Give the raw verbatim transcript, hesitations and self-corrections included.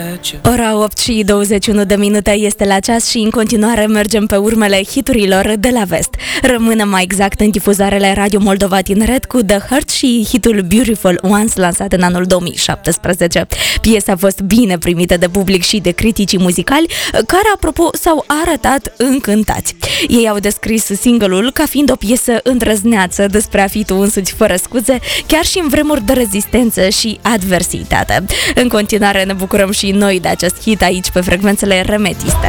Ora opt și douăzeci și unu de minute este la ceas și în continuare mergem pe urmele hiturilor de la vest. Rămânem mai exact în difuzarele Radio Moldova Tineret cu The Hurt și hitul Beautiful Ones, lansat în anul două mii șaptesprezece. Piesa a fost bine primită de public și de criticii muzicali, care, apropo, s-au arătat încântați. Ei au descris single-ul ca fiind o piesă îndrăzneață despre a fi tu însuți fără scuze, chiar și în vremuri de rezistență și adversitate. În continuare ne bucurăm și noi de acest hit aici pe frecvențele remetiste.